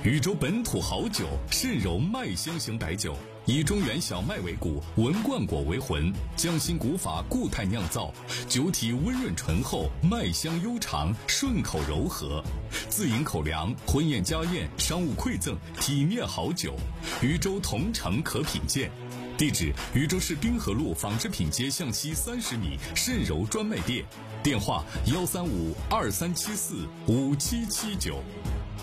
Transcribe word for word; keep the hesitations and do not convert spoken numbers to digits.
禹州本土好酒，渗柔麦香型白酒，以中原小麦为骨，文冠果为魂，匠心古法固态酿造，酒体温润醇厚，麦香悠长，顺口柔和。自饮口粮，婚宴家宴，商务馈赠，体面好酒。禹州同城可品鉴。地址：禹州市滨河路纺织品街向西三十米渗柔专卖店。电话：幺三五二三七四五七七九。